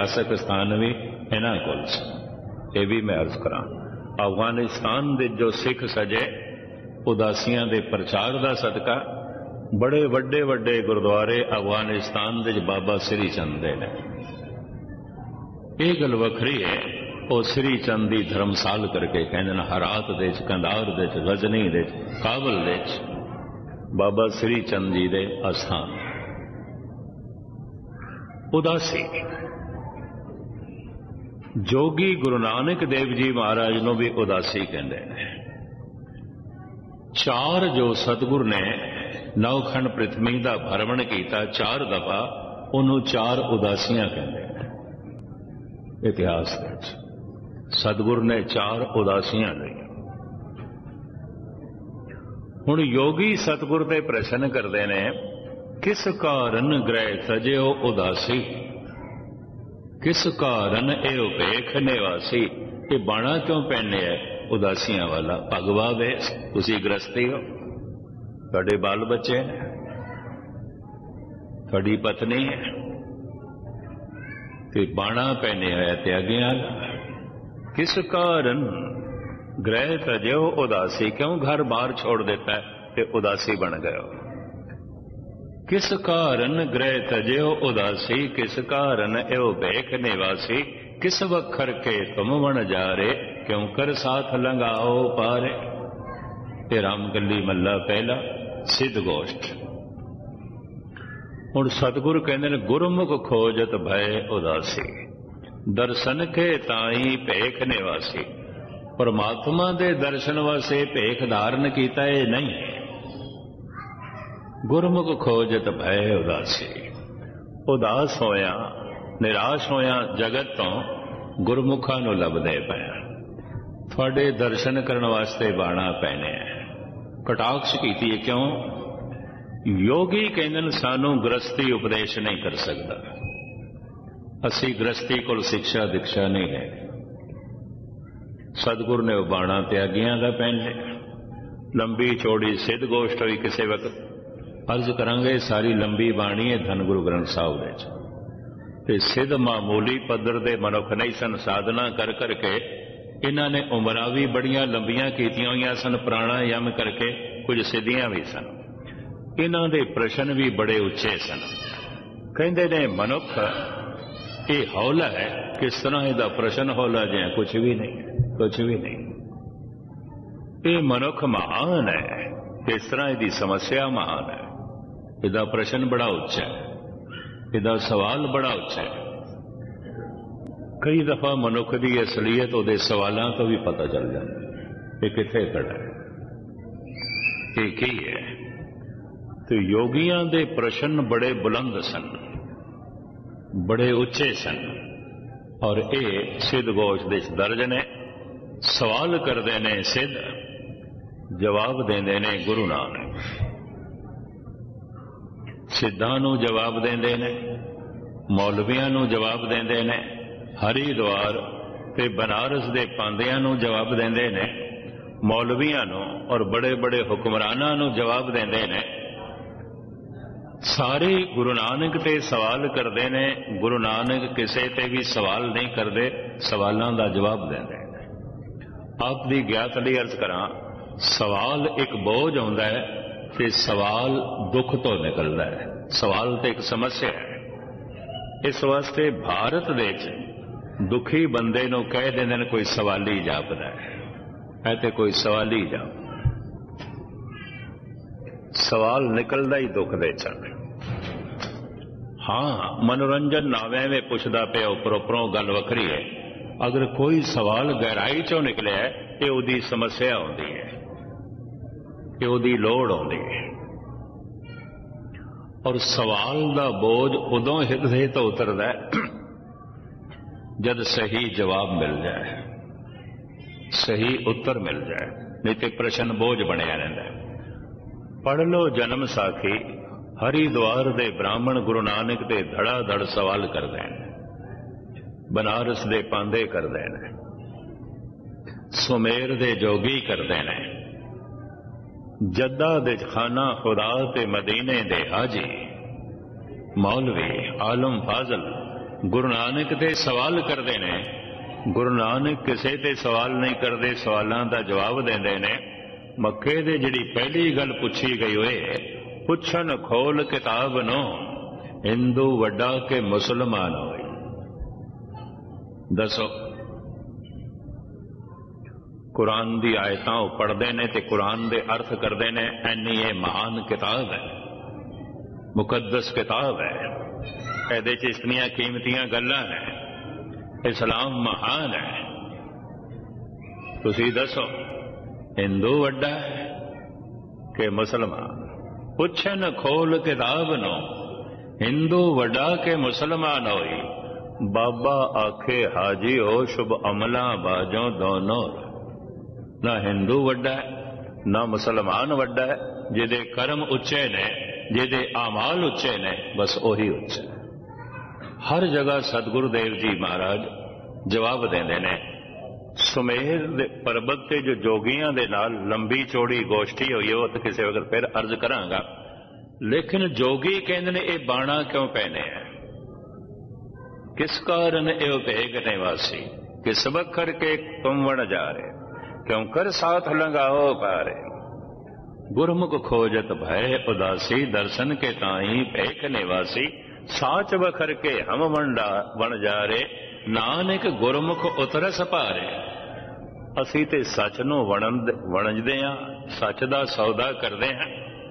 ਇਤਿਹਾਸਕ ਸਥਾਨ ਵੀ ਇਹਨਾਂ ਕੋਲ ਸੀ। ਇਹ ਵੀ ਮੈਂ ਅਰਜ਼ ਕਰਾਂ, ਅਫਗਾਨਿਸਤਾਨ ਦੇ ਜੋ ਸਿੱਖ ਸਜੇ ਉਦਾਸੀਆਂ ਦੇ ਪ੍ਰਚਾਰ ਦਾ ਸਦਕਾ ਬੜੇ ਵੱਡੇ ਵੱਡੇ ਗੁਰਦੁਆਰੇ ਅਫਗਾਨਿਸਤਾਨ ਦੇ ਬਾਬਾ ਸ੍ਰੀ ਚੰਦ ਦੇ ਨੇ। ਇਹ ਗੱਲ ਵੱਖਰੀ ਹੈ, ਉਹ ਸ੍ਰੀ ਚੰਦ ਦੀ ਧਰਮਸਾਲ ਕਰਕੇ ਕਹਿੰਦੇ ਨੇ ਹਰਾਤ ਦੇ ਚ, ਕੰਧਾਰ ਦੇ ਚ, ਗਜ਼ਨੀ ਦੇ ਚ, ਕਾਬਲ ਦੇ ਚ ਬਾਬਾ ਸ੍ਰੀ ਚੰਦ ਜੀ ਦੇ ਅਸਥਾਨ। ਉਦਾਸੀ ਜੋਗੀ ਗੁਰੂ ਨਾਨਕ ਦੇਵ ਜੀ ਮਹਾਰਾਜ ਨੂੰ ਵੀ ਉਦਾਸੀ ਕਹਿੰਦੇ ਨੇ। ਚਾਰ ਜੋ ਸਤਿਗੁਰ ਨੇ ਨੌਖੰਡ ਪ੍ਰਿਥਵੀ ਦਾ ਭਰਮਣ ਕੀਤਾ 4 ਦਫਾ, ਉਹਨੂੰ 4 ਉਦਾਸੀਆਂ ਕਹਿੰਦੇ ਨੇ। ਇਤਿਹਾਸ ਵਿੱਚ ਸਤਿਗੁਰ ਨੇ 4 ਉਦਾਸੀਆਂ ਲਈਆਂ। ਹੁਣ ਯੋਗੀ ਸਤਿਗੁਰ ਤੇ ਪ੍ਰਸ਼ਨ ਕਰਦੇ ਨੇ, ਕਿਸ ਕਾਰਨ ਗ੍ਰਹਿ ਸਜਿਓ ਉਦਾਸੀ, ਕਿਸ ਕਾਰਨ ਇਹ ਉਪੇਖ ਨਿਵਾਸੀ। ਇਹ ਬਾਣਾ ਕਿਉਂ ਪਹਿਨੇ ਹੈ ਉਦਾਸੀਆਂ ਵਾਲਾ? ਭਗਵਾ ਵੇ, ਤੁਸੀਂ ਗ੍ਰਸਤੀ ਹੋ, ਤੁਹਾਡੇ ਬਾਲ ਬੱਚੇ ਨੇ, ਤੁਹਾਡੀ ਪਤਨੀ ਹੈ, ਤੇ ਬਾਣਾ ਪਹਿਨੇ ਹੋਇਆ ਤਿਆਗਿਆਂ। ਕਿਸ ਕਾਰਨ ਗ੍ਰਹਿ ਤਜਿਓ ਉਦਾਸੀ, ਕਿਉਂ ਘਰ ਬਾਹਰ ਛੋੜ ਦਿੱਤਾ ਤੇ ਉਦਾਸੀ ਬਣ ਗਏ ਹੋ? ਕਿਸ ਕਾਰਨ ਗ੍ਰਹਿ ਤਜਿਓ ਉਦਾਸੀ, ਕਿਸ ਕਾਰਨ ਇਹੋ ਭੇਖ ਨਿਵਾਸੀ। ਕਿਸ ਵਖਰ ਕੇ ਤੁਮ ਵਣ ਜਾਰੇ, ਕਿਉਂ ਕਰ ਸਾਥ ਲੰਘਾਓ ਪਾਰੇ। ਇਹ ਰਾਮਗੱਲੀ ਮੱਲਾ ਪਹਿਲਾ ਸਿੱਧ ਗੋਸ਼ਟ। ਹੁਣ ਸਤਿਗੁਰੂ ਕਹਿੰਦੇ ਨੇ, ਗੁਰਮੁਖ ਖੋਜਤ ਭਏ ਉਦਾਸੀ, ਦਰਸ਼ਨ ਕੇ ਤਾਈ ਭੇਖ ਨਿਵਾਸੀ। ਪਰਮਾਤਮਾ ਦੇ ਦਰਸ਼ਨ ਵਾਸਤੇ ਭੇਖ ਧਾਰਨ ਕੀਤਾ ਇਹ ਨਹੀਂ। ਗੁਰਮੁਖ ਖੋਜਤ ਭਏ ਉਦਾਸੀ, ਉਦਾਸ ਹੋਇਆ, ਨਿਰਾਸ਼ ਹੋਇਆ ਜਗਤ ਤੋਂ ਗੁਰਮੁਖਾਂ ਨੂੰ ਲੱਭਦੇ ਪਏ। ਤੁਹਾਡੇ ਦਰਸ਼ਨ ਕਰਨ ਵਾਸਤੇ ਬਾਣਾ ਪੈਣੇ ਹੈ। ਕਟਾਕਸ਼ ਕੀਤੀ ਹੈ, ਕਿਉਂ? ਯੋਗੀ ਕਹਿੰਦੇ ਨੇ ਸਾਨੂੰ ਗ੍ਰਸਤੀ ਉਪਦੇਸ਼ ਨਹੀਂ ਕਰ ਸਕਦਾ। ਅਸੀਂ ਗ੍ਰਸਤੀ ਕੋਲ ਸਿੱਖਿਆ ਦੀਕਸ਼ਾ ਨਹੀਂ ਹੈ। ਸਤਿਗੁਰ ਨੇ ਉਹ ਬਾਣਾ ਤਿਆਗੀਆਂ ਦਾ ਪਹਿਨੇ। ਲੰਬੀ ਚੌੜੀ ਸਿੱਧ ਗੋਸ਼ਟ ਹੋਈ ਕਿਸੇ ਵਕਤ, ਅਰਜ਼ ਕਰਾਂਗੇ ਸਾਰੀ ਲੰਬੀ ਬਾਣੀ ਹੈ ਧੰਨ ਗੁਰੂ ਗ੍ਰੰਥ ਸਾਹਿਬ ਵਿੱਚ। ਤੇ ਸਿੱਧ ਮਾਮੂਲੀ ਪੱਧਰ ਦੇ ਮਨੁੱਖ ਨਹੀਂ ਸਨ। ਸਾਧਨਾ ਕਰ ਕਰਕੇ ਇਹਨਾਂ ਨੇ ਉਮਰਾਂ ਵੀ ਬੜੀਆਂ ਲੰਬੀਆਂ ਕੀਤੀਆਂ ਹੋਈਆਂ ਸਨ, ਪ੍ਰਾਣਾਯਾਮ ਕਰਕੇ ਕੁਝ ਸਿੱਧੀਆਂ ਵੀ ਸਨ। ਇਹਨਾਂ ਦੇ ਪ੍ਰਸ਼ਨ ਵੀ ਬੜੇ ਉੱਚੇ ਸਨ। ਕਹਿੰਦੇ ਨੇ ਮਨੁੱਖ ਇਹ ਹੌਲਾ ਹੈ, ਕਿਸ ਤਰ੍ਹਾਂ ਇਹਦਾ ਪ੍ਰਸ਼ਨ ਹੌਲਾ ਜਿਹਾ? ਕੁਛ ਵੀ ਨਹੀਂ, ਕੁਛ ਵੀ ਨਹੀਂ। ਇਹ ਮਨੁੱਖ ਮਹਾਨ ਹੈ, ਇਸ ਤਰ੍ਹਾਂ ਇਹਦੀ ਸਮੱਸਿਆ ਮਹਾਨ ਹੈ। ਇਹਦਾ ਪ੍ਰਸ਼ਨ ਬੜਾ ਉੱਚਾ ਹੈ, ਇਹਦਾ ਸਵਾਲ ਬੜਾ ਉੱਚਾ ਹੈ। ਕਈ ਦਫਾ ਮਨੁੱਖ ਦੀ ਅਸਲੀਅਤ ਉਹਦੇ ਸਵਾਲਾਂ ਤੋਂ ਵੀ ਪਤਾ ਚੱਲ ਜਾਂਦਾ ਇਹ ਕਿੱਥੇ ਖੜਾ ਹੈ, ਇਹ ਕੀ ਹੈ। ਤੇ ਯੋਗੀਆਂ ਦੇ ਪ੍ਰਸ਼ਨ ਬੜੇ ਬੁਲੰਦ ਸਨ, ਬੜੇ ਉੱਚੇ ਸਨ, ਔਰ ਇਹ ਸਿੱਧ ਗੋਸ਼ ਦੇ ਦਰਜ ਨੇ। ਸਵਾਲ ਕਰਦੇ ਨੇ ਸਿੱਧ, ਜਵਾਬ ਦਿੰਦੇ ਨੇ ਗੁਰੂ ਨਾਨਕ। ਸਿੱਧਾਂ ਨੂੰ ਜਵਾਬ ਦਿੰਦੇ ਨੇ, ਮੌਲਵੀਆਂ ਨੂੰ ਜਵਾਬ ਦਿੰਦੇ ਨੇ, ਹਰੀਦੁਆਰ ਤੇ ਬਨਾਰਸ ਦੇ ਪਾਂਦਿਆਂ ਨੂੰ ਜਵਾਬ ਦਿੰਦੇ ਨੇ, ਮੌਲਵੀਆਂ ਨੂੰ ਔਰ ਬੜੇ ਬੜੇ ਹੁਕਮਰਾਨਾਂ ਨੂੰ ਜਵਾਬ ਦਿੰਦੇ ਨੇ। ਸਾਰੇ ਗੁਰੂ ਨਾਨਕ ਤੇ ਸਵਾਲ ਕਰਦੇ ਨੇ। ਗੁਰੂ ਨਾਨਕ ਕਿਸੇ ਤੇ ਵੀ ਸਵਾਲ ਨਹੀਂ ਕਰਦੇ, ਸਵਾਲਾਂ ਦਾ ਜਵਾਬ ਦਿੰਦੇ ਨੇ। ਆਪ ਦੀ ਗਿਆਤ ਲਈ ਅਰਜ਼ ਕਰਾਂ, ਸਵਾਲ ਇੱਕ ਬੋਝ ਆਉਂਦਾ ਹੈ ਤੇ ਸਵਾਲ ਦੁੱਖ ਤੋਂ ਨਿਕਲਦਾ ਹੈ। ਸਵਾਲ ਤੇ ਇੱਕ ਸਮੱਸਿਆ ਹੈ। ਇਸ ਵਾਸਤੇ ਭਾਰਤ ਵਿੱਚ ਦੁਖੀ ਬੰਦੇ ਨੂੰ ਕਹਿ ਦਿੰਦੇ ਨੇ ਕੋਈ ਸਵਾਲੀ ਜਾਪਦਾ ਹੈ। ਇਹ ਤੇ ਕੋਈ ਸਵਾਲੀ ਜਾਪ, ਸਵਾਲ ਨਿਕਲਦਾ ਹੀ ਦੁੱਖ ਦੇ ਚ। ਹਾਂ, ਮਨੋਰੰਜਨ ਨਾਵੇਂ ਵਿੱਚ ਪੁੱਛਦਾ ਪਿਆ ਉੱਪਰੋਂ ਗੱਲ ਵੱਖਰੀ ਹੈ। ਅਗਰ ਕੋਈ ਸਵਾਲ ਗਹਿਰਾਈ ਚੋਂ ਨਿਕਲਿਆ ਇਹ ਉਹਦੀ ਸਮੱਸਿਆ ਆਉਂਦੀ ਹੈ, ਇਹ ਉਹਦੀ ਲੋੜ ਆਉਂਦੀ ਹੈ। ਔਰ ਸਵਾਲ ਦਾ ਬੋਝ ਉਦੋਂ ਹਿਰਦੇ ਤੋਂ ਉਤਰਦਾ ਜਦ ਸਹੀ ਜਵਾਬ ਮਿਲ ਜਾਏ, ਸਹੀ ਉੱਤਰ ਮਿਲ ਜਾਏ, ਨਹੀਂ ਤੇ ਪ੍ਰਸ਼ਨ ਬੋਝ ਬਣਿਆ ਰਹਿੰਦਾ। ਪੜ੍ਹ ਲਓ ਜਨਮ ਸਾਖੀ, ਹਰੀਦੁਆਰ ਦੇ ਬ੍ਰਾਹਮਣ ਗੁਰੂ ਨਾਨਕ ਦੇ ਧੜਾ ਧੜ ਸਵਾਲ ਕਰਦੇ ਨੇ, ਬਨਾਰਸ ਦੇ ਪਾਂਦੇ ਕਰਦੇ ਨੇ, ਸੁਮੇਰ ਦੇ ਜੋਗੀ ਕਰਦੇ ਨੇ, ਜੱਦਾ ਦੇ ਖਾਨਾ ਖੁਦਾ ਤੇ ਮਦੀਨੇ ਦੇ ਹਾਜੀ, ਮੌਲਵੀ, ਆਲਮ ਫਾਜ਼ਲ गुरु नानक ते सवाल करते ने। गुरु नानक किसी ते सवाल नहीं करते, सवालों का जवाब देंदे ने। मक्के दे जिहड़ी पहली गल पूछी गई होए, पुछन खोल किताब नो, हिंदू वड्डा के मुसलमान होए। दसो, कुरान दी आयतां पढ़ते ने ते कुरान दे अर्थ करते ने। ऐनी ये महान किताब है, मुकद्दस किताब है। ਇਹਦੇ ਚ इतनियां कीमतियां गल्लां ने। इस्लाम महान है। तुसी दसो, हिंदू वड्डा है कि मुसलमान? पुछन खोल किताब नो, हिंदू वड्डा के मुसलमान होई। बाबा आखे हाजी हो शुभ अमला बाजों दोनों। ना हिंदू वड्डा है ना मुसलमान वड्डा है। जिहदे कर्म उच्चे ने, जिहदे आमाल उच्चे ने, बस ओही उच्चा। हर जगह सतगुरु देव जी महाराज जवाब देंदे ने। सुमेर दे पर्वत ते जो जोगियां दे नाल लंबी चौड़ी गोष्ठी हुई, वो तो किसी वक्त फिर अर्ज करांगा। लेकिन जोगी कहंदे ने ये बाणा क्यों पहने है, किस कारण यो भेग निवासी, किस बखर के तुम वण जा रहे, क्यों कर साथ लंगाओ पारे। गुरमुख खोजत भय उदासी, दर्शन के ताई भेख निवासी। साच बखर के हम वण जा रे, नानक गुरमुख उतरस पारे। असी ते सच नूं वणजदे हां, सच दा सौदा करदे हां।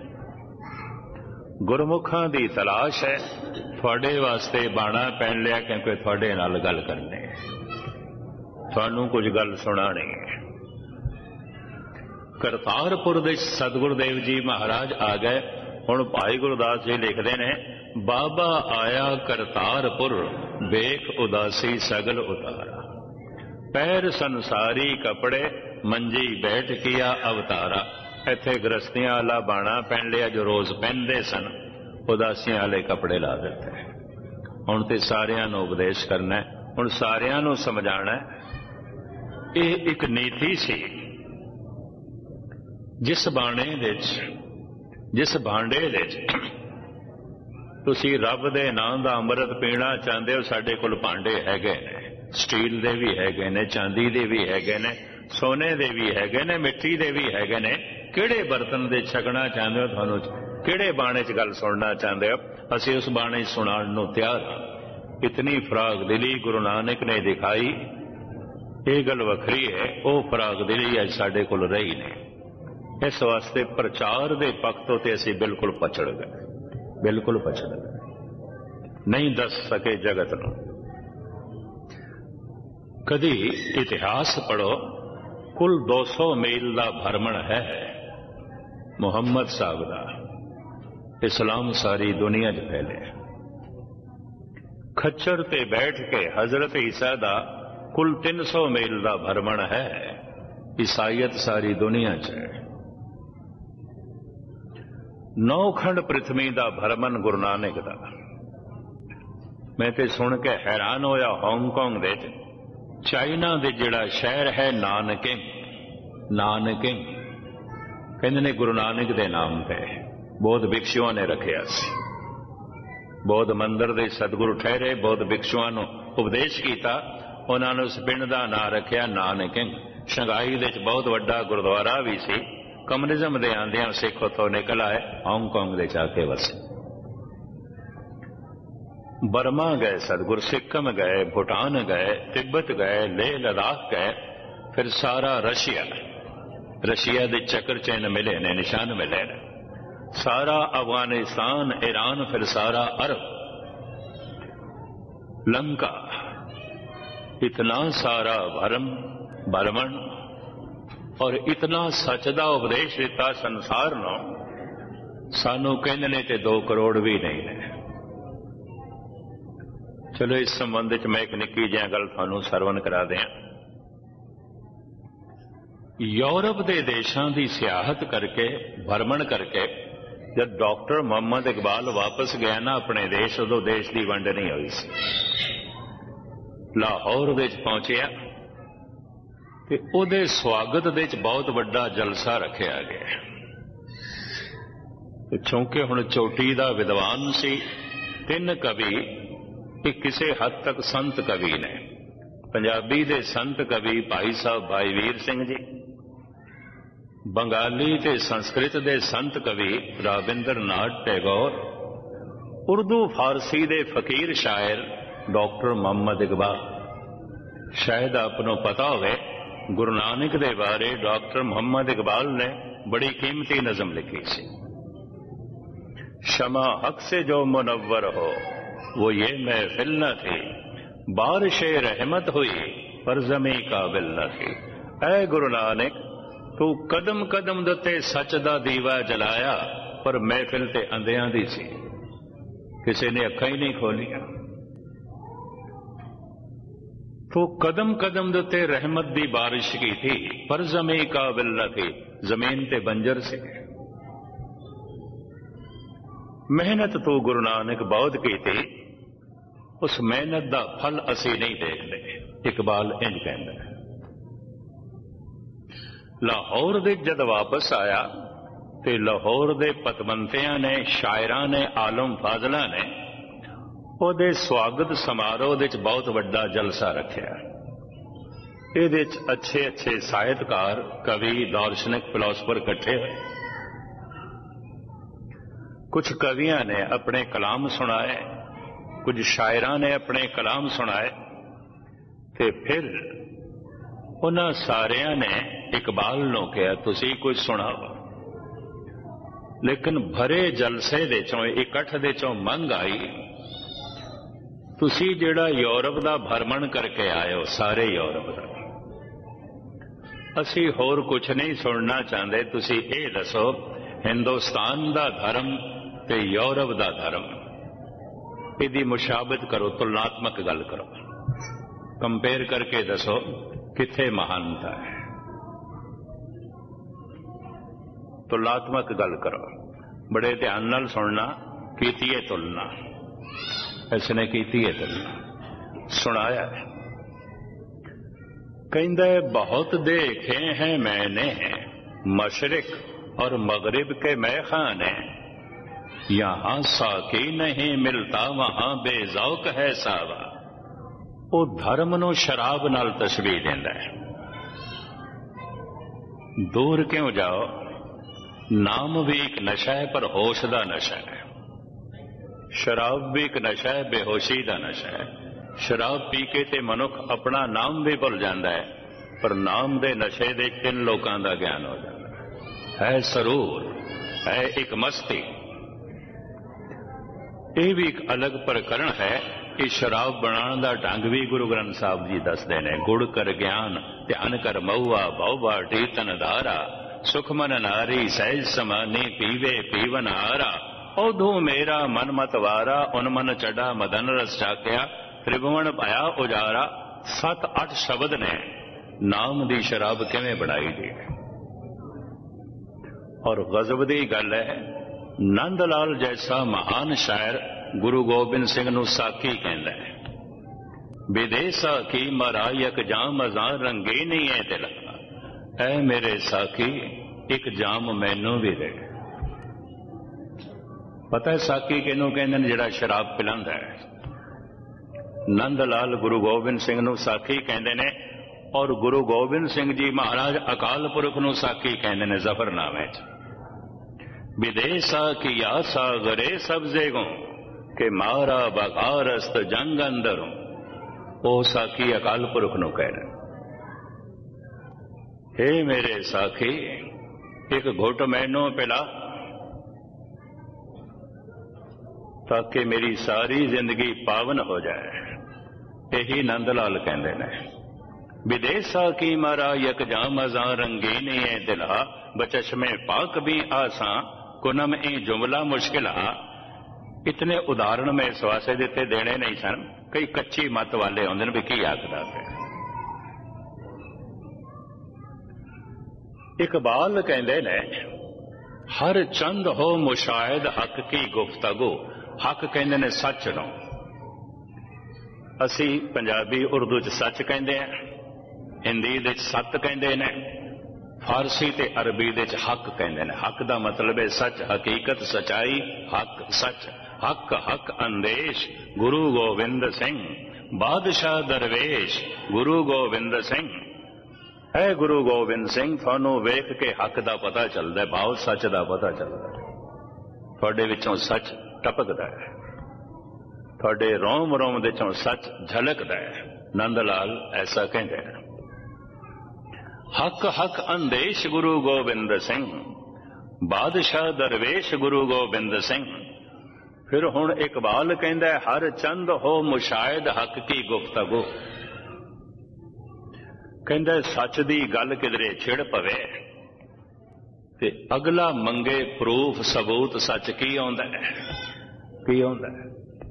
गुरमुखां दी तलाश है। तुहाडे वास्ते बाणा पहन लिया क्योंकि तुहाडे नाल गल करनी है, तुहानूं कुछ गल सुणानी है। करतारपुर दे सतगुरु देव जी महाराज आ गए। हुण भाई गुरदास जी लिखते ने, बाबा आया करतारपुर, वेख उदासी सगल उतारा। पैर संसारी कपड़े, मंजी बैठ किया अवतारा। इत्थे गृहस्थियां वाला बाणा पहन लिया जो रोज पहनते सन, उदासियां वाले कपड़े ला दिते। हुण ते सारियां नूं उपदेश करना है, हुण सारियां नूं समझाना है। यह एक नीति सी। जिस बाणे दे जिस भांडे दे तुसी रब दे नाम दा अमृत पीना चाहते हो, साडे कोल भांडे हैगे ने, स्टील दे भी हैगे ने, चांदी दे भी हैगे ने, सोने दे भी हैगे ने, मिट्टी दे भी हैगे ने। किहड़े बर्तन दे छकना चाहते हो, तुहानूं किहड़े बाणे च गल सुनना चाहते हो, असीं उस बाणे सुनाउण नूं तैयार हां। इतनी फराग दिली गुरु नानक ने दिखाई, ये गल वखरी है। वो फराग दिली अज साडे कोल रही नहीं। इस वास्ते प्रचार दे पक्ष ते असीं बिल्कुल पछड़ गए, बिल्कुल पछड़ गए, नहीं दस सके जगत नूं। कदी इतिहास पढ़ो, कुल 200 मील का भ्रमण है मुहम्मद साहब का। इस्लाम सारी दुनिया च फैले। खच्चर ते बैठ के हजरत ईसा का कुल 300 मील का भ्रमण है। ईसाईयत सारी दुनिया च है। 9 खंड पृथ्वी का भ्रमण गुरु नानक का। मैं तो सुन के हैरान होया। हांगकांग दे चाइना दे जिहड़ा शहर है नानकिंग, नानकिंग कहंदे ने गुरु नानक दे नाम पे बौद्ध भिक्षुओं ने रखिया सी। बौद्ध मंदिर दे सतगुरु ठहरे, बौद्ध भिक्षुओं नूं उपदेश कीता, उन्होंने उस पिंड का नाम रखिया नानकिंग। शंघाई दे बहुत वड्डा गुरुद्वारा भी सी। कम्युनिज्म दे आंदियां सिख उत्थों निकल आए, हांगकांग दे जाके वसे। बर्मा गए सतगुरु, सिक्किम गए, भूटान गए, तिब्बत गए, लेह लद्दाख गए, फिर सारा रशिया, रशिया दे चक्कर चिन्ह मिले ने, निशान मिले ने, सारा अफगानिस्तान, ईरान, फिर सारा अरब, लंका, इतना सारा भ्रमण और इतना सच दा उपदेश दिता संसार नूं। सानू कहंदे ने ते 2 करोड़ भी नहीं ने। चलो इस संबंध में मैं एक निक्की जिही गल तुहानूं सरवण करा दियां। यूरोप के देशों की सियाहत करके, भ्रमण करके, जब डॉक्टर मोहम्मद इकबाल वापस गया ना अपने देश, उदों देश की वंड नहीं हुई सी। लाहौर दे पहुंचिया ते उहदे स्वागत दे बहुत वड्डा जलसा रखिया गया। चूंकि हुण चोटी दा विद्वान सी, 3 कवि कि किसी हद तक संत कवि ने। पंजाबी दे संत कवि भाई साहब भाई वीर सिंह जी, बंगाली ते संस्कृत दे संत कवि रविंद्र नाथ टैगोर, उर्दू फारसी दे फकीर शायर डॉक्टर मोहम्मद इकबाल। शायद आपको पता होवे गुरु नानक दे बारे डॉक्टर मोहम्मद इकबाल ने बड़ी कीमती नज़म लिखी सी। शमा हक से जो मुनव्वर हो वो ये महफिल न थी, बारिश रहमत हुई पर जमी काबिल न थी। ऐ गुरु नानक तू कदम कदम दते सच दा दीवा जलाया, पर महफिल ते अंधियां दी सी, किसी ने अखां ही नहीं खोलियां। तो कदम कदम दते रहमत दी बारिश की थी, पर जमी काबिल न थी, जमीन ते बंजर सी। मेहनत तो गुरु नानक बहुत की थी, उस मेहनत दा फल असी नहीं देखते। इकबाल इंज कहंदा है। लाहौर दे जद वापस आया ते लाहौर दे पतवंतियां ने, शायरां ने, आलम फाजला ने ਉਹਦੇ स्वागत समारोह ਦੇ ਵਿੱਚ बहुत ਵੱਡਾ ਜਲਸਾ ਰੱਖਿਆ। ਇਹਦੇ ਵਿੱਚ अच्छे अच्छे ਸਾਹਿਤਕਾਰ, ਕਵੀ, ਦਾਰਸ਼ਨਿਕ, ਫਿਲਾਸਫਰ ਇਕੱਠੇ ਹੋਏ। कुछ कवियां ने अपने कलाम सुनाए, कुछ शायरां ने अपने कलाम सुनाए, ਤੇ ਫਿਰ ਉਹਨਾਂ ਸਾਰਿਆਂ ਨੇ ਇਕਬਾਲ ਨੂੰ ਕਿਹਾ ਤੁਸੀਂ ਕੁਝ ਸੁਣਾਓ। ਲੇਕਿਨ ਭਰੇ ਜਲਸੇ ਦੇ ਚੋਂ, ਇਕੱਠ ਦੇ ਚੋਂ ਮੰਗ ਆਈ, ਤੁਸੀਂ ਜਿਹੜਾ ਯੂਰਪ ਦਾ ਭਰਮਣ ਕਰਕੇ ਆਏ ਹੋ, ਸਾਰੇ ਯੂਰਪ ਦਾ, ਅਸੀਂ ਹੋਰ ਕੁਝ ਨਹੀਂ ਸੁਣਨਾ ਚਾਹੁੰਦੇ। ਤੁਸੀਂ ਇਹ ਦੱਸੋ ਹਿੰਦੁਸਤਾਨ ਦਾ ਧਰਮ ਤੇ ਯੂਰਪ ਦਾ ਧਰਮ, ਇਹਦੀ ਮੁਸ਼ਾਬਤ ਕਰੋ, ਤੁਲਨਾਤਮਕ ਗੱਲ ਕਰੋ, ਕੰਪੇਅਰ ਕਰਕੇ ਦੱਸੋ ਕਿੱਥੇ ਮਹਾਨਤਾ ਹੈ। ਤੁਲਨਾਤਮਕ ਗੱਲ ਕਰੋ, ਬੜੇ ਧਿਆਨ ਨਾਲ ਸੁਣਨਾ। ਕੀਤੀ ਹੈ ਤੁਲਨਾ, इसने की है तुलना, सुनाया है। कहंदा बहुत देखे हैं मैंने मशरिक और मगरिब के मैखाने, यहां साकी नहीं मिलता वहां बेजौक है सावा। वो धर्म नूं शराब नाल तशबीह देंदा है। दूर क्यों जाओ, नाम भी एक नशा है पर होश दा नशा है। शराब भी एक नशा है, बेहोशी का नशा है। शराब पी के ते मनुख अपना नाम भी भुल जाता है, पर नाम दे नशे दे 3 लोगों का ज्ञान हो जाता है सरूर, है एक मस्ती। यह भी एक अलग प्रकरण है कि शराब बनाने का ढंग भी गुरु ग्रंथ साहब जी दसते हैं। गुड़ कर ज्ञान ध्यान कर मऊआ, बहुबा टीतन धारा, सुखमन नारी सहज समानी पीवे पीवन हारा। ओधू मेरा मन मतवारा, उनमन चढ़ा मदन रस चाकिया, त्रिभुवन पाया उजारा। 7-8 शब्द ने नाम दी शराब किवें बनाई दी। और गजब दी गल है, नंद लाल जैसा महान शायर गुरु गोबिंद सिंह नूं साकी कहंदा है। विदेसा की मरायक जाम अज़ां रंगीनी है दिल, ऐ मेरे साकी एक जाम मैनू भी दे। पता है साकी किहनूं कहंदे ने? जिहड़ा शराब पिलांदा है। नंद लाल गुरु गोबिंद सिंह नूं साकी कहंदे ने, और गुरु गोबिंद सिंह जी महाराज अकाल पुरख नूं साकी कहंदे ने जफरनामे च। विदेसा की आसा गरे सब्जे गो के मारा बगारस्त जंग अंदरों, ओ साकी अकाल पुरख नूं कह रहे, हे मेरे साकी एक घुट मैनू पिला, ताकि मेरी सारी जिंदगी पावन हो जाए। यही नंदलाल कहते हैं। विदेसा की मारा यक जाम अज़ां रंगीनी है दिला, बचश्मे पाक भी आसा कुनम ई जुमला मुश्किल। इतने उदाहरण में इस वास्ते दिते देने नहीं सन, कई कच्ची मत वाले आउंदे ने भी की आखदा है। इकबाल कहते ने, हर चंद हो मुशाहिद हक की गुफ्तगू। हक कहते ने सच नो, असी पंजाबी उर्दू च सच कहते हैं, हिंदी दे सत कहते हैं, फारसी ते अरबी दे हक कहते हैं। हक का मतलब है सच, हकीकत, सच्चाई, हक, सच। हक हक अंदेश गुरु गोविंद सिंह, बादशाह दरवेश गुरु गोविंद सिंह। है गुरु गोबिंद सिंह, थानू वेख के हक दा पता चलदा है, भाव सच दा पता चलदा है, तुहाडे विचों सच टपकदा है, तुहाडे रोम रोम दे चों सच झलकदा है। नंद लाल ऐसा कहते हैं। हक हक अंदेश गुरु गोबिंद सिंह, बादशाह दरवेश गुरु गोबिंद सिंह। फिर हुण इकबाल कहंदा है, हर चंद हो मुशाहिद हक की गुफ्तगू। कहंदा सच दी गल किधरे छिड़ पवे ते अगला मंगे प्रूफ सबूत सच की आउंदा है, की आउंदा है।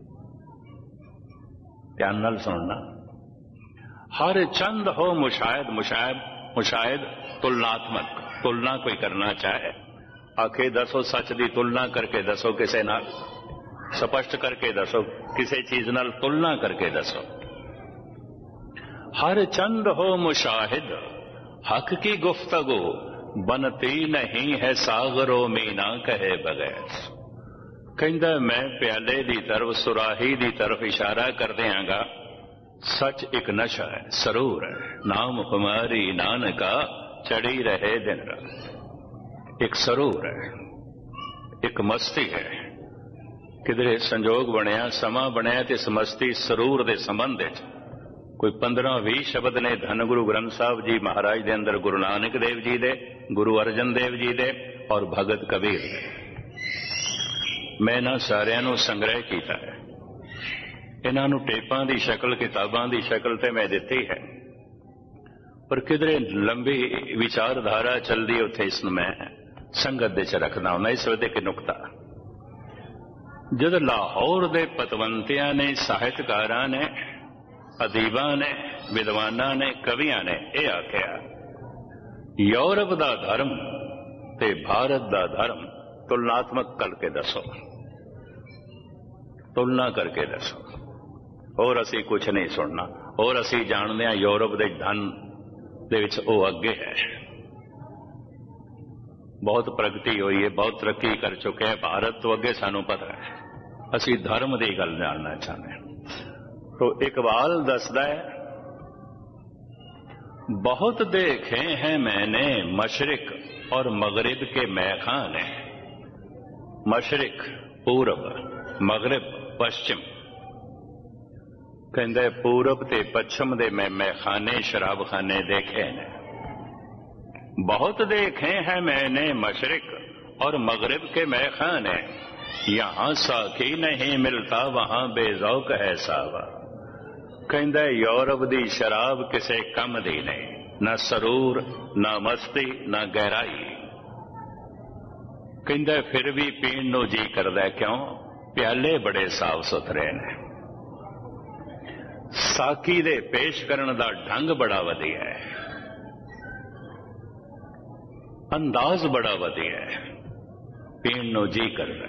ध्यान नाल सुनना। हर चंद हो मुशाहिद, मुशाहिद मुशाहिद तुलनात्मक, तुलना कोई करना चाहे, आखे दसो सच दी तुलना करके दसो, किसे नाल स्पष्ट करके दसो, किसी चीज नाल तुलना करके दसो। हर चंद हो मुशाहिद हक की गुफ्तगू, बनती नहीं है सागरो मीना कहे बगैर। कहंदा मैं प्याले दी तरफ, सुराही दी तरफ इशारा कर दियांगा। सच एक नशा है, सरूर है, नाम कुमारी नानका चढ़ी रहे दिन रात। एक सरूर है, एक मस्ती है, किधरे संजोग बनया, समा बनया ते इस मस्ती सरूर दे संबंध विच कोई 15-20 शब्द ने धन गुरु ग्रंथ साहब जी महाराज दे अंदर, गुरु नानक देव जी दे, गुरु अर्जन देव जी दे और भगत कबीर दे। मैं इन्हां सारियां नूं संग्रह कीता है, इन्हां नूं टेपां दी शक्ल, किताबां दी शक्ल ते मैं दित्ती है, पर किधरे लंबी विचारधारा चलदी उत्थे इसनूं मैं संगत दे च रखदा हुंदा। इस वे एक नुकता, जद लाहौर दे पतवंतियां ने, साहित्यकारां ने, अदीबां ने, विद्वानां ने, कवियां ने यह आख्या, यूरोप दा धर्म ते भारत दा धर्म तुलनात्मक करके दसो, तुलना करके दसो। और असी कुछ नहीं सुनना, और असी जानते हैं यूरोप दे धन दे विच ओ अगे है, बहुत प्रगति हुई है, बहुत तरक्की कर चुके हैं। भारत तो अगे सानू पता है, असी धर्म की गल जानना चाहते हैं। तो इकबाल दसदा है, बहुत देखे हैं मैंने मशरिक और मगरिब के मैखाने। मशरिक पूरब, मगरिब पश्चिम। कहंदे पूरब ते पश्चिम दे मैं मैखाने, शराबखाने देखे ने। बहुत देखे हैं मैंने मशरिक और मगरिब के मैखाने, यहां साकी नहीं मिलता वहां बेजौक है सावा। कहंदा यूरोप दी शराब किसे कम दी नहीं, ना सरूर, ना मस्ती, ना गहराई। कहंदा फिर भी पीण नूं जी करदा, क्यों? प्याले बड़े साफ सुथरे ने, साकी दे पेश करन दा ढंग बड़ा वधिया है, अंदाज बड़ा वधिया है, पीण नूं जी करदा।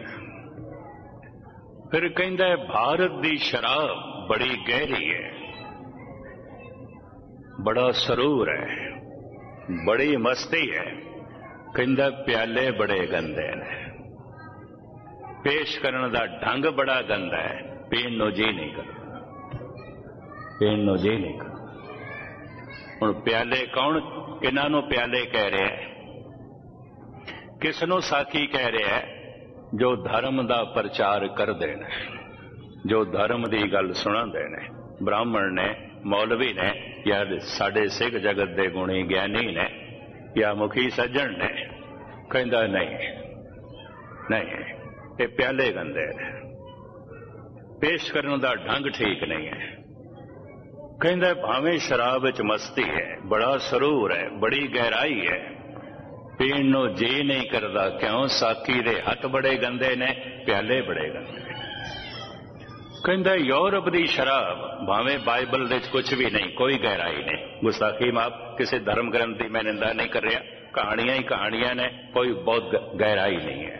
फिर कहंदा भारत दी शराब बड़ी गहरी है, बड़ा सरूर है, बड़ी मस्ती है। कहंदा प्याले बड़े गंदे ने, पेश करने का ढंग बड़ा गंदा है, पीण नूं जी नहीं करदा, पीण नूं जी नहीं करदा। हुण प्याले कौन, किन्हां नूं प्याले कह रहा है? किस नूं साकी कह रहा है? जो धर्म का प्रचार करते हैं, जो धर्म की गल सुनाते हैं, ब्राह्मण ने, मौलवी ने, या साडे सिख जगत के गुणी ज्ञानी ने, या मुखी सज्जन ने। कहंदा नहीं नहीं, ये प्याले गंदे ने, पेश करने का ढंग ठीक नहीं है। कहंदा भावें शराब विच मस्ती है, बड़ा सरूर है, बड़ी गहराई है, पीण नूं जी नहीं करदा, क्यों? साकी दे हथ बड़े गंदे ने, प्याले बड़े गंदे। कहंदा यूरोप दी शराब, भावें बाइबल दे कुछ भी नहीं, कोई गहराई नहीं। गुस्ताखी माफ, किसी धर्म ग्रंथ की मैं निंदा नहीं कर रहा, कहानियां ही कहानियां ने, कोई बहुत गहराई नहीं है।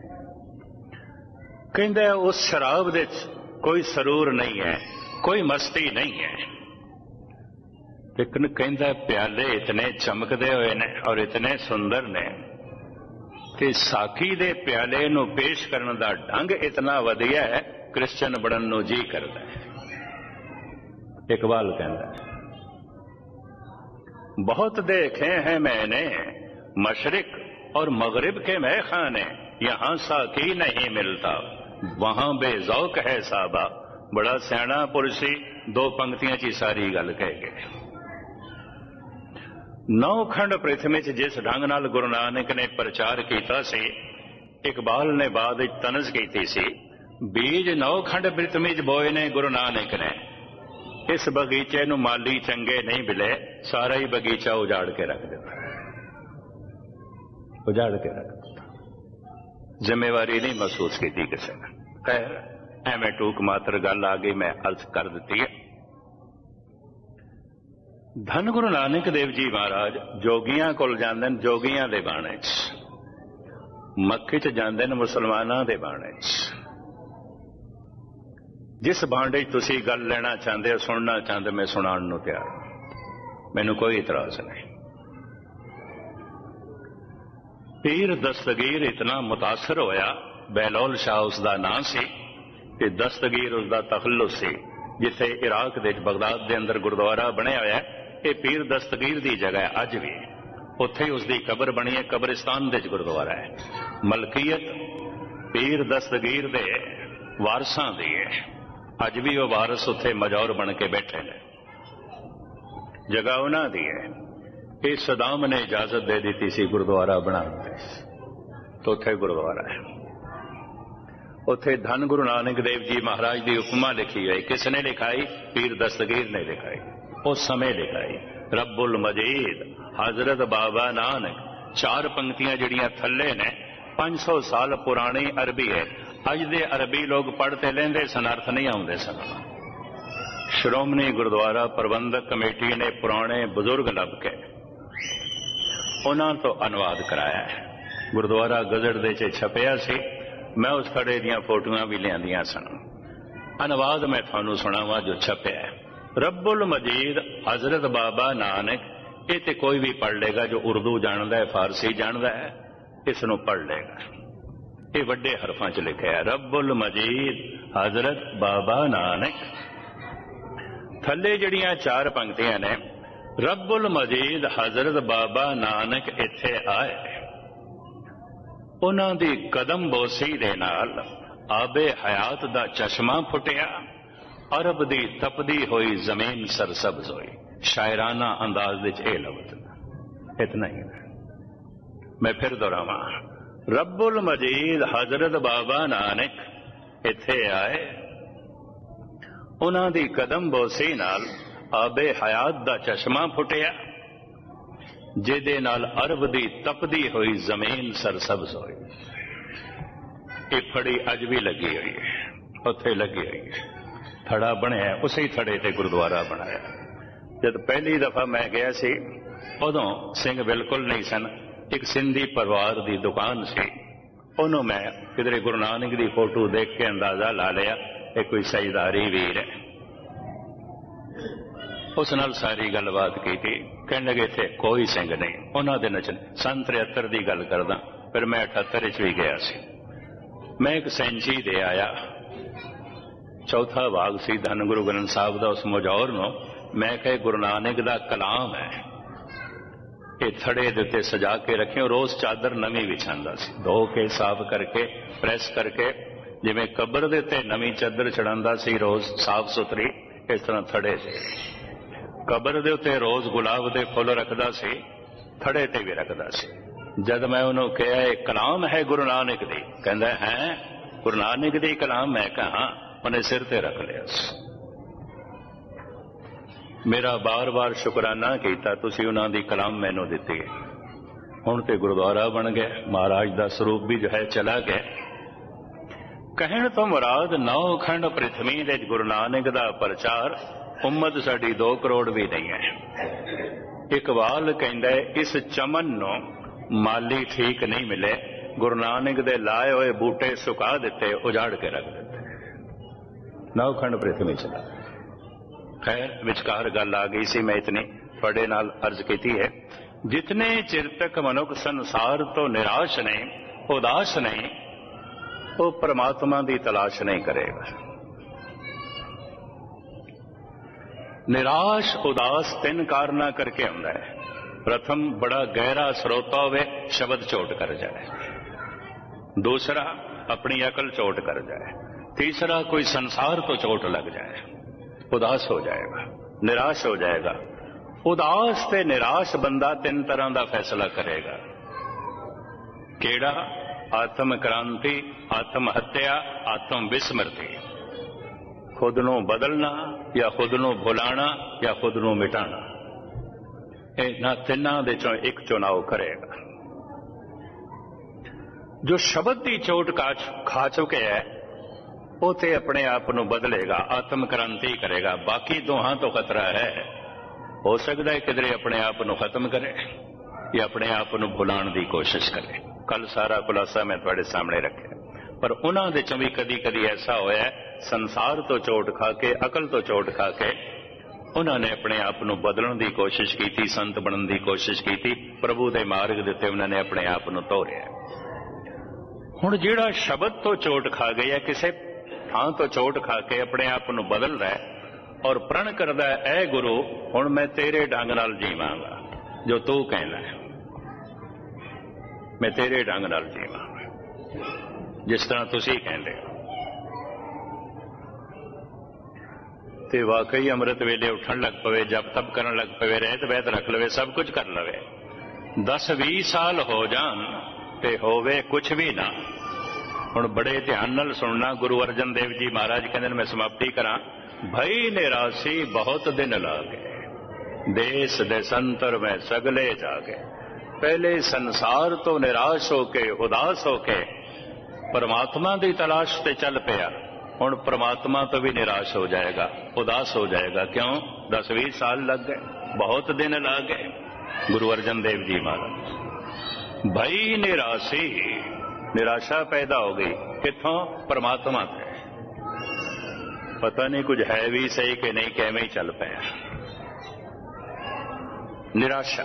कहंदा उस शराब दे कोई सरूर नहीं है, कोई मस्ती नहीं है। लेकिन कहंदा प्याले इतने चमकदे हुए ने और इतने सुंदर ने, कि साखी दे प्याले नूं पेश करन दा ढंग इतना वधिया है, क्रिश्चन बनन नूं जी करदा है। इकबाल कहता है, बहुत देखे हैं मैंने मशरिक और मगरिब के मैं खाने, यहां साकी नहीं मिलता वहां बेजौक है साबा। बड़ा सियाणा पुरुषी, दो पंक्तियां ची सारी गल कह गए। नौ खंड पृथ्वी च जिस ढंग नाल गुरु नानक ने प्रचार किया सी, इकबाल ने बाद तनज की सी, बीज नौ खंड पृथ्वी च बोए ने गुरु नानक ने, इस बगीचे नूं माली चंगे नहीं मिले, सारा ही बगीचा उजाड़ के रख दिता, उजाड़ के रख दिता। जिम्मेवारी नहीं महसूस की किसी ने। खैर एवं टूक मात्र गल आ गई, मैं अर्ज कर दी है। धन गुरु नानक देव जी महाराज जोगियां कोल जांदे ने, जोगियां दे बाणे च, मक्के च जांदे ने मुसलमानां दे बाणे च। जिस भांडे तुसी गल लेना चाहते हो, सुनना चाहते, मैं सुनाण नूं तैयार, मैनूं कोई इतराज नहीं। पीर दस्तगीर इतना मुतासर होया, बहलोल शाह उसका नाम सी, कि दस्तगीर उसका तखल्लुस सी। जिथे इराक दे बगदाद के अंदर गुरुद्वारा बनया होया, ये पीर दस्तगीर की जगह है अज भी, उत्थे उसकी कबर बनी है, कब्रिस्तान दे गुरुद्वारा है। मलकीयत पीर दस्तगीर दे वारसां दी है, अज भी वो वारस उत्थे मजौर बन के बैठे ने, जगह उन्हां दी है। ये सदाम ने इजाजत दे दी सी गुरुद्वारा बनाने दी, तो उत्थे गुरुद्वारा है। उत्थे धन गुरु नानक देव जी महाराज की उपमा लिखी है। किसने लिखाई? पीर दस्तगीर ने लिखाई, उस समय लिखाई। रब्बुल मजीद हजरत बाबा नानक, चार पंक्तियां जड़ियां थले ने, 500 साल पुरानी अरबी है। अज दे अरबी लोग पढ़ते लेंदे सन, अर्थ नहीं आउंदे सन। श्रोमणी गुरुद्वारा प्रबंधक कमेटी ने पुराने बुजुर्ग लब के उन्हां तो अनुवाद कराया है। गुरुद्वारा गजट दे च छपया सी, मैं उस खड़े दियां फोटोआं भी लियांदियां सन। अनुवाद मैं थानू सुनावा जो छपया है। रब्बुल मजीद हजरत बाबा नानक, ये तो कोई भी पढ़ लेगा जो उर्दू जानता है, फारसी जानता है, इसनों पढ़ लेगा। ये वड्डे हरफां च लिखा है, रब्बुल मजीद हजरत बाबा नानक। थले जड़ियां चार पंक्तियां ने, रब्बुल मजीद हजरत बाबा नानक इत्थे आए, उन्हां दी कदम बोसी दे नाल आबे हयात दा चश्मा फुटिया, अरब दी तपदी हुई जमीन सरसब्ज हुई। शायराना अंदाज विच ए लफ्ज़ इतना ही है। मैं फिर दोहरावां, रब्बुल मजीद हजरत बाबा नानक इत्थे आए, उन्हां दी कदम बोसी नाल आबे हयात दा चश्मा फुटिया, जिहदे नाल अरब दी तपदी हुई जमीन सरसब्ज हुई। ये फड़ी अज भी लगी हुई है, उत्थे लगी हुई है। थड़ा बनया, उसी थड़े ते गुरुद्वारा बनाया। जब पहली दफा मैं गया सी, उदों सिंह बिल्कुल नहीं सन। एक सिंधी परिवार की दुकान सी, उन्होंने मैं किधरे गुरु नानक की फोटो देख के अंदाजा ला लिया ये कोई सजदारी वीर है। उस नाल सारी गलबात की थी। कहने लगे थे कोई सिंह नहीं, उन्होंने नचन। सन 73 की गल करदा, फिर मैं 78 भी गया सी। मैं एक सेंची दे आया, चौथा भाग सी धन गुरु ग्रंथ साहब का। उस मुजौर नो मैं कहे गुरु नानक का कलाम है, ये थड़े दे उत्ते सजा के रखे। रोज चादर नवी विछांदा सी, धो के साफ करके प्रेस करके, जिवें कबर दे उत्ते नवी चादर चढ़ांदा सी रोज साफ सुथरी, इस तरह थड़े से कबर दे उत्ते रोज गुलाब दे फुल रखदा सी, थड़े ते भी रखदा सी। जद मैं उन्होंने कहा कलाम है गुरु नानक दी, कहंदा है गुरु नानक दी कलाम। मैं कहा, उन्हें सिर ते रख लिया। मेरा बार बार शुकराना किया, तुसी उन्हां दी कलाम मैनू दिती है। हुण ते गुरुद्वारा बन गया, महाराज दा स्वरूप भी जो है चला गया। कहण तो मुराद 9 खंड पृथ्वी दे गुरु नानक दा प्रचार, उम्मत साडी 2 करोड़ भी नहीं है। इकबाल कहंदा है, इस चमन नो माली ठीक नहीं मिले, गुरु नानक दे लाए हुए बूटे सुका दिते, उजाड़ के रख दिते। 9 खंड पृथ्वी चला। खैर विचकार गल आ गई सी, मैं इतनी थोड़े नाल अर्ज की है। जितने चिर तक मनुख संसार तो निराश ने, ਉਦਾਸ ਨਹੀਂ, ਉਹ ਪਰਮਾਤਮਾ ਦੀ ਤਲਾਸ਼ ਨਹੀਂ ਕਰੇਗਾ। ਨਿਰਾਸ਼ ਉਦਾਸ ਤਿੰਨ ਕਾਰਨਾਂ ਕਰਕੇ ਹੁੰਦਾ ਹੈ। ਪ੍ਰਥਮ, ਬੜਾ ਗਹਿਰਾ ਸਰੋਤਾ ਹੋਵੇ, ਸ਼ਬਦ ਚੋਟ ਕਰ ਜਾਏ। ਦੂਸਰਾ, ਆਪਣੀ ਅਕਲ ਚੋਟ ਕਰ ਜਾਏ। ਤੀਸਰਾ, ਕੋਈ ਸੰਸਾਰ ਤੋਂ ਚੋਟ ਲੱਗ ਜਾਏ, ਉਦਾਸ ਹੋ ਜਾਏਗਾ, ਨਿਰਾਸ਼ ਹੋ ਜਾਏਗਾ। ਉਦਾਸ ਤੇ ਨਿਰਾਸ਼ ਬੰਦਾ ਤਿੰਨ ਤਰ੍ਹਾਂ ਦਾ ਫੈਸਲਾ ਕਰੇਗਾ। ਕਿਹੜਾ? ਆਤਮ ਕ੍ਰਾਂਤੀ, ਆਤਮ ਹੱਤਿਆ, ਆਤਮ ਵਿਸਮਰਤੀ। ਖੁਦ ਨੂੰ ਬਦਲਣਾ ਜਾਂ ਖੁਦ ਨੂੰ ਭੁਲਾਣਾ ਜਾਂ ਖੁਦ ਨੂੰ ਮਿਟਾਣਾ, ਇਹਨਾਂ ਤਿੰਨਾਂ ਦੇ ਚੋਂ ਇੱਕ ਚੁਣਾਵ ਕਰੇਗਾ। ਜੋ ਸ਼ਬਦ ਦੀ ਚੋਟ ਖਾ ਚੁੱਕਿਆ ਹੈ, ਉਹ ਤੇ ਆਪਣੇ ਆਪ ਨੂੰ ਬਦਲੇਗਾ, ਆਤਮ ਕ੍ਰਾਂਤੀ ਕਰੇਗਾ। ਬਾਕੀ ਦੋਹਾਂ ਤੋਂ ਖਤਰਾ ਹੈ। ਹੋ ਸਕਦਾ ਹੈ ਕਿਧਰੇ ਆਪਣੇ ਆਪ ਨੂੰ ਖਤਮ ਕਰੇ ਜਾਂ ਆਪਣੇ ਆਪ ਨੂੰ ਭੁਲਾਉਣ ਦੀ ਕੋਸ਼ਿਸ਼ ਕਰੇ। ਕੱਲ ਸਾਰਾ ਖੁਲਾਸਾ ਮੈਂ ਤੁਹਾਡੇ ਸਾਹਮਣੇ ਰੱਖਿਆ। ਪਰ ਉਹਨਾਂ ਦੇ ਚੋਂ ਵੀ ਕਦੀ ਕਦੀ ਐਸਾ ਹੋਇਆ, ਸੰਸਾਰ ਤੋਂ ਚੋਟ ਖਾ ਕੇ, ਅਕਲ ਤੋਂ ਚੋਟ ਖਾ ਕੇ ਉਹਨਾਂ ਨੇ ਆਪਣੇ ਆਪ ਨੂੰ ਬਦਲਣ ਦੀ ਕੋਸ਼ਿਸ਼ ਕੀਤੀ, ਸੰਤ ਬਣਨ ਦੀ ਕੋਸ਼ਿਸ਼ ਕੀਤੀ, ਪ੍ਰਭੂ ਦੇ ਮਾਰਗ ਦੇ ਉੱਤੇ ਉਹਨਾਂ ਨੇ ਆਪਣੇ ਆਪ ਨੂੰ ਤੋਰਿਆ। ਹੁਣ ਜਿਹੜਾ ਸ਼ਬਦ ਤੋਂ ਚੋਟ ਖਾ ਗਿਆ, ਕਿਸੇ ਥਾਂ ਤੋਂ ਚੋਟ ਖਾ ਕੇ ਆਪਣੇ ਆਪ ਨੂੰ ਬਦਲਦਾ ਹੈ ਔਰ ਪ੍ਰਣ ਕਰਦਾ ਹੈ, ਐ ਗੁਰੂ ਹੁਣ ਮੈਂ ਤੇਰੇ ਢੰਗ ਨਾਲ ਜੀਵਾਂਗਾ, ਜੋ ਤੂੰ ਕਹਿੰਦਾ ਹੈ, ਮੈਂ ਤੇਰੇ ਢੰਗ ਨਾਲ ਜੀਵਾਂਗਾ ਜਿਸ ਤਰ੍ਹਾਂ ਤੁਸੀਂ ਕਹਿੰਦੇ ਹੋ। ਤੇ ਵਾਕਈ ਅੰਮ੍ਰਿਤ ਵੇਲੇ ਉੱਠਣ ਲੱਗ ਪਵੇ, ਜਪ ਤਪ ਕਰਨ ਲੱਗ ਪਵੇ, ਰਹਿਤ ਵਹਿਤ ਰੱਖ ਲਵੇ, ਸਭ ਕੁਝ ਕਰ ਲਵੇ। 10-20 ਸਾਲ ਹੋ ਜਾਣ ਤੇ ਹੋਵੇ ਕੁਛ ਵੀ ਨਾ। ਹੁਣ ਬੜੇ ਧਿਆਨ ਨਾਲ ਸੁਣਨਾ, ਗੁਰੂ ਅਰਜਨ ਦੇਵ ਜੀ ਮਹਾਰਾਜ ਕਹਿੰਦੇ ਨੇ, ਮੈਂ ਸਮਾਪਤੀ ਕਰਾਂ। ਭਈ ਨਿਰਾਸੀ ਬਹੁਤ ਦਿਨ ਲਾਗੇ, ਦੇਸ ਦੇਸੰਤਰ ਮੈਂ ਸਗਲੇ ਜਾਗੇ। ਪਹਿਲੇ ਸੰਸਾਰ ਤੋਂ ਨਿਰਾਸ਼ ਹੋ ਕੇ, ਉਦਾਸ ਹੋ ਕੇ ਪਰਮਾਤਮਾ ਦੀ ਤਲਾਸ਼ ਤੇ ਚੱਲ ਪਿਆ। ਹੁਣ ਪਰਮਾਤਮਾ ਤੋਂ ਵੀ ਨਿਰਾਸ਼ ਹੋ ਜਾਏਗਾ, ਉਦਾਸ ਹੋ ਜਾਏਗਾ। ਕਿਉਂ? 10-20 ਸਾਲ ਲੱਗ ਗਏ, ਬਹੁਤ ਦਿਨ ਲੱਗ ਗਏ। ਗੁਰੂ ਅਰਜਨ ਦੇਵ ਜੀ ਮਹਾਰਾਜ, ਭਈ ਨਿਰਾਸੀ, ਨਿਰਾਸ਼ਾ ਪੈਦਾ ਹੋ ਗਈ। ਕਿੱਥੋਂ? ਪਰਮਾਤਮਾ ਤੇ। ਪਤਾ ਨਹੀਂ ਕੁਝ ਹੈ ਵੀ ਸਹੀ ਕਿ ਨਹੀਂ, ਕਿਵੇਂ ਹੀ ਚੱਲ ਪਿਆ। ਨਿਰਾਸ਼ਾ।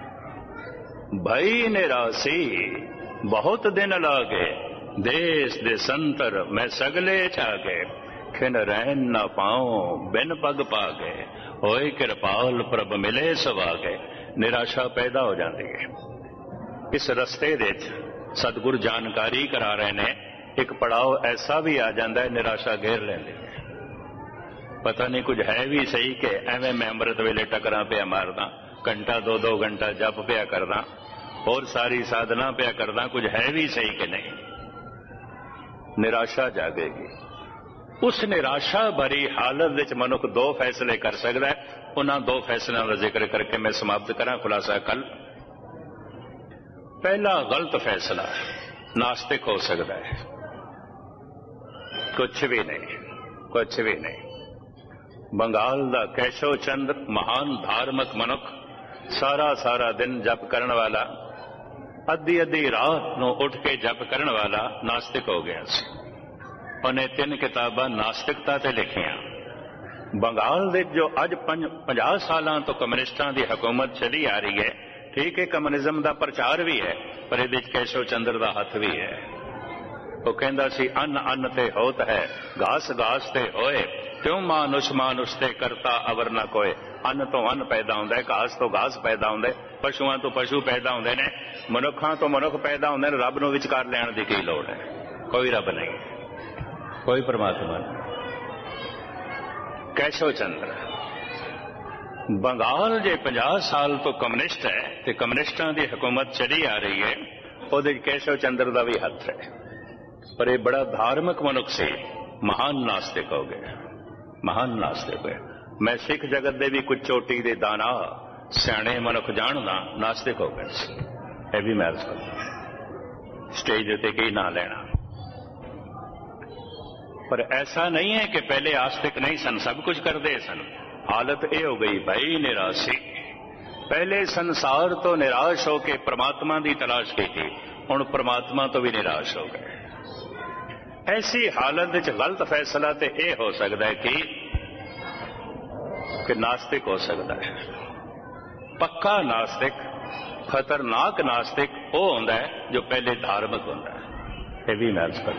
ਭਈ ਨਿਰਾਸੀ ਬਹੁਤ ਦਿਨ ਲਾਗੇ, ਦੇਸ ਦੇ ਸੰਤਰ ਮੈਂ ਸਗਲੇ ਛਾਗੇ। ਖਿਨ ਰਹਿਣ ਨਾ ਪਾਉ ਬਿਨ ਪਗ ਪਾਗੇ, ਹੋਏ ਕਿਰਪਾਲ ਪ੍ਰਭ ਮਿਲੇ ਸਵਾਗੇ। ਨਿਰਾਸ਼ਾ ਪੈਦਾ ਹੋ ਜਾਂਦੀ ਹੈ। ਇਸ ਰਸਤੇ ਦੇ ਵਿੱਚ ਸਤਿਗੁਰ ਜਾਣਕਾਰੀ ਕਰਾ ਰਹੇ ਨੇ, ਇੱਕ ਪੜਾਅ ਐਸਾ ਵੀ ਆ ਜਾਂਦਾ ਹੈ, ਨਿਰਾਸ਼ਾ ਘੇਰ ਲੈਂਦੀ ਹੈ। ਪਤਾ ਨਹੀਂ ਕੁਝ ਹੈ ਵੀ ਸਹੀ ਕਿ ਐਵੇਂ ਮੈਂ ਅੰਮ੍ਰਿਤ ਵੇਲੇ ਟਕਰਾਂ ਪਿਆ ਮਾਰਦਾ, ਘੰਟਾ 2-2 ਘੰਟਾ ਜਪ ਪਿਆ ਕਰਦਾ, ਹੋਰ ਸਾਰੀ ਸਾਧਨਾ ਪਿਆ ਕਰਦਾ, ਕੁਝ ਹੈ ਵੀ ਸਹੀ ਕਿ ਨਹੀਂ। ਨਿਰਾਸ਼ਾ ਜਾਗੇਗੀ। ਉਸ ਨਿਰਾਸ਼ਾ ਭਰੀ ਹਾਲਤ ਵਿੱਚ ਮਨੁੱਖ ਦੋ ਫੈਸਲੇ ਕਰ ਸਕਦਾ ਹੈ। ਉਹਨਾਂ ਦੋ ਫੈਸਲਿਆਂ ਦਾ ਜ਼ਿਕਰ ਕਰਕੇ ਮੈਂ ਸਮਾਪਤ ਕਰਾਂ ਖੁਲਾਸਾ ਕੱਲ। ਪਹਿਲਾ ਗਲਤ ਫੈਸਲਾ, ਨਾਸਤਿਕ ਹੋ ਸਕਦਾ ਹੈ। ਕੁਛ ਵੀ ਨਹੀਂ, ਕੁਛ ਵੀ ਨਹੀਂ। ਬੰਗਾਲ ਦਾ ਕੈਸ਼ਵ ਚੰਦਰ, ਮਹਾਨ ਧਾਰਮਿਕ ਮਨੁੱਖ, ਸਾਰਾ ਦਿਨ ਜਪ ਕਰਨ ਵਾਲਾ, ਅੱਧੀ ਰਾਤ ਨੂੰ ਉੱਠ ਕੇ ਜਪ ਕਰਨ ਵਾਲਾ ਨਾਸਤਿਕ ਹੋ ਗਿਆ ਸੀ। ਉਹਨੇ 3 ਕਿਤਾਬਾਂ ਨਾਸਤਿਕਤਾ ਤੇ ਲਿਖੀਆਂ। ਬੰਗਾਲ ਦੇ ਜੋ ਅੱਜ 50 ਸਾਲਾਂ ਤੋਂ ਕਮਿਊਨਿਸਟਾਂ ਦੀ ਹਕੂਮਤ ਚਲੀ ਆ ਰਹੀ ਹੈ, ਠੀਕ ਹੈ, ਕਮਿਊਨਿਜ਼ਮ ਦਾ ਪ੍ਰਚਾਰ ਵੀ ਹੈ, ਪਰ ਇਹਦੇ ਵਿੱਚ ਕੈਸ਼ਵ ਚੰਦਰ ਦਾ ਹੱਥ ਵੀ ਹੈ। ਉਹ ਕਹਿੰਦਾ ਸੀ, ਅੰਨ ਤੇ ਹੋਤ ਹੈ, ਘਾਸ ਤੇ ਹੋਏ, ਕਿਉਂ ਮਾਨੁਸ਼ ਤੇ ਕਰਤਾ ਅਵਰ ਨਾ ਕੋਏ। ਅੰਨ ਤੋਂ ਅੰਨ ਪੈਦਾ ਹੁੰਦਾ ਹੈ, ਘਾਸ ਤੋਂ ਘਾਸ ਪੈਦਾ ਹੁੰਦਾ ਹੈ, ਪਸ਼ੂਆਂ ਤੋਂ ਪਸ਼ੂ ਪੈਦਾ ਹੁੰਦੇ ਨੇ, ਮਨੁੱਖਾਂ ਤੋਂ ਮਨੁੱਖ ਪੈਦਾ ਹੁੰਦੇ ਨੇ। ਰੱਬ ਨੂੰ ਵਿਚਕਾਰ ਲੈਣ ਦੀ ਕੀ ਲੋੜ ਹੈ? ਕੋਈ ਰੱਬ ਨਹੀਂ, ਕੋਈ ਪਰਮਾਤਮਾ ਨਹੀਂ। ਕੈਸ਼ਵ ਚੰਦਰ ਬੰਗਾਲ ਜੇ 50 ਸਾਲ ਤੋਂ ਕਮਿਊਨਿਸਟ ਹੈ ਤੇ ਕਮਿਊਨਿਸਟਾਂ ਦੀ ਹਕੂਮਤ ਚਲੀ ਆ ਰਹੀ ਹੈ, ਉਹਦੇ ਕੈਸ਼ਵ ਚੰਦਰ ਦਾ ਵੀ ਹੱਥ ਹੈ। ਪਰ ਇਹ ਬੜਾ ਧਾਰਮਿਕ ਮਨੁੱਖ ਸੀ, ਮਹਾਨ ਨਾਸਤਿਕ ਹੋ ਗਿਆ, ਮਹਾਨ ਨਾਸਤਿਕ ਹੋਇਆ। ਮੈਂ ਸਿੱਖ ਜਗਤ ਦੇ ਵੀ ਕੁਝ ਚੋਟੀ ਦੇ ਦਾਨਾ ਸਿਆਣੇ ਮਨੁੱਖ ਜਾਣਦਾ, ਨਾਸਤਿਕ ਹੋ ਗਏ ਸੀ। ਇਹ ਵੀ ਮੈਂ ਅਰਜ਼ ਕਰਦਾ, ਸਟੇਜ ਉੱਤੇ ਕੀ ਨਾਂ ਲੈਣਾ। ਪਰ ਐਸਾ ਨਹੀਂ ਹੈ ਕਿ ਪਹਿਲੇ ਆਸਤਿਕ ਨਹੀਂ ਸਨ, ਸਭ ਕੁਝ ਕਰਦੇ ਸਨ। ਹਾਲਤ ਇਹ ਹੋ ਗਈ, ਭਈ ਨਿਰਾਸੀ। ਪਹਿਲੇ ਸੰਸਾਰ ਤੋਂ ਨਿਰਾਸ਼ ਹੋ ਕੇ ਪ੍ਰਮਾਤਮਾ ਦੀ ਤਲਾਸ਼ ਕੀਤੀ, ਹੁਣ ਪ੍ਰਮਾਤਮਾ ਤੋਂ ਵੀ ਨਿਰਾਸ਼ ਹੋ ਗਏ। ਐਸੀ ਹਾਲਤ ਵਿੱਚ ਗਲਤ ਫੈਸਲਾ ਤੇ ਇਹ ਹੋ ਸਕਦਾ ਹੈ ਕਿ ਨਾਸਤਿਕ ਹੋ ਸਕਦਾ ਹੈ। ਪੱਕਾ ਨਾਸਤਿਕ, ਖਤਰਨਾਕ ਨਾਸਤਿਕ ਉਹ ਹੁੰਦਾ ਹੈ ਜੋ ਪਹਿਲੇ ਧਾਰਮਿਕ ਹੁੰਦਾ ਹੈ। ਇਹ ਵੀ ਮੈਂ ਕਰ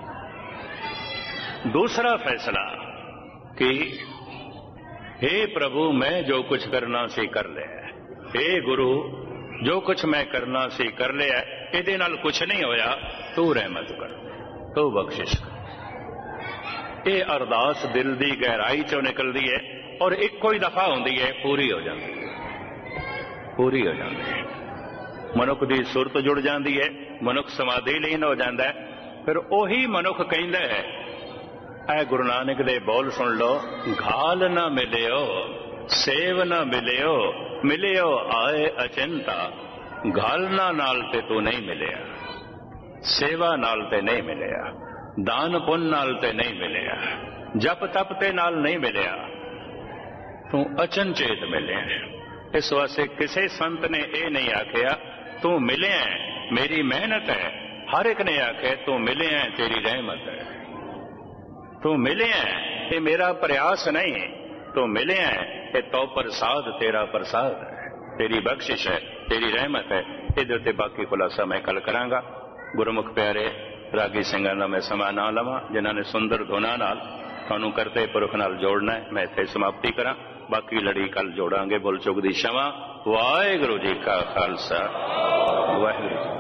दूसरा फैसला कि हे प्रभु मैं जो कुछ करना सी कर लिया, हे गुरु जो कुछ मैं करना सी कर लिया, ਇਹਦੇ ਨਾਲ कुछ नहीं होया, तू रहमत कर, तू बख्शिश कर। ਇਹ ਅਰਦਾਸ ਦਿਲ ਦੀ ਗਹਿਰਾਈ ਚੋਂ ਨਿਕਲਦੀ ਹੈ ਔਰ ਇੱਕੋ ਹੀ ਦਫਾ ਹੁੰਦੀ ਹੈ, ਪੂਰੀ ਹੋ ਜਾਂਦੀ ਹੈ, ਪੂਰੀ ਹੋ ਜਾਂਦੀ ਹੈ। ਮਨੁੱਖ ਦੀ ਸੁਰਤ ਜੁੜ ਜਾਂਦੀ ਹੈ, ਮਨੁੱਖ ਸਮਾਧੀ ਲੀਨ ਹੋ ਜਾਂਦਾ ਹੈ। ਫਿਰ ਉਹੀ ਮਨੁੱਖ ਕਹਿੰਦਾ ਹੈ, ਐ ਗੁਰੂ ਨਾਨਕ ਦੇ ਬੋਲ ਸੁਣ ਲਓ, ਘਾਲ ਨਾ ਮਿਲਿਓ ਸੇਵ ਨਾ ਮਿਲਿਓ, ਮਿਲਿਓ ਆਏ ਅਚਿੰਤਾ। ਘਾਲਣਾ ਨਾਲ ਤੇ ਤੂੰ ਨਹੀਂ ਮਿਲਿਆ, ਸੇਵਾ ਨਾਲ ਤੇ ਨਹੀਂ ਮਿਲਿਆ, ਦਾਨ ਪੁੰਨ ਨਾਲ ਤੇ ਨਹੀਂ ਮਿਲਿਆ, ਜਪ ਤਪ ਤੇ ਨਾਲ ਨਹੀਂ ਮਿਲਿਆ, ਤੂੰ ਅਚਨਚੇਤ ਮਿਲਿਆ। ਇਸ ਵਾਸਤੇ ਕਿਸੇ ਸੰਤ ਨੇ ਇਹ ਨਹੀਂ ਆਖਿਆ ਤੂੰ ਮਿਲਿਆ ਮੇਰੀ ਮਿਹਨਤ ਹੈ, ਹਰ ਇੱਕ ਨੇ ਆਖਿਆ ਤੂੰ ਮਿਲਿਆ ਤੇਰੀ ਰਹਿਮਤ ਹੈ, ਤੂੰ ਮਿਲਿਆ ਇਹ ਮੇਰਾ ਪ੍ਰयास नहीं, ਤੂੰ ਮਿਲਿਆ ਇਹ ਤੋ ਪ੍ਰਸਾਦ, ਤੇਰਾ ਪ੍ਰਸਾਦ ਹੈ, ਤੇਰੀ ਬਖਸ਼ਿਸ਼ ਹੈ, ਤੇਰੀ ਰਹਿਮਤ ਹੈ। ਇਹਦੇ ਉੱਤੇ ਬਾਕੀ ਖੁਲਾਸਾ ਮੈਂ ਕੱਲ ਕਰਾਂਗਾ। ਗੁਰਮੁਖ ਪਿਆਰੇ ਰਾਗੀ ਸਿੰਘਾਂ ਦਾ ਮੈਂ ਸਮਾਂ ਨਾ ਲਵਾਂ, ਜਿਨ੍ਹਾਂ ਨੇ ਸੁੰਦਰ ਧੁਨਾਂ ਨਾਲ ਤੁਹਾਨੂੰ ਕਰਤੇ ਪੁਰਖ ਨਾਲ ਜੋੜਨਾ ਹੈ। ਮੈਂ ਇੱਥੇ ਸਮਾਪਤੀ ਕਰਾਂ, ਬਾਕੀ ਲੜੀ ਕੱਲ ਜੋੜਾਂਗੇ। ਬੋਲ ਚੁੱਕ ਦੀ ਸ਼ਮਾ। ਵਾਹਿਗੁਰੂ ਜੀ ਕਾ Khalsa, Waheguru ji.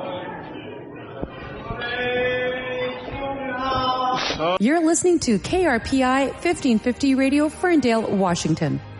You're listening to KRPI 1550 Radio, Ferndale, Washington.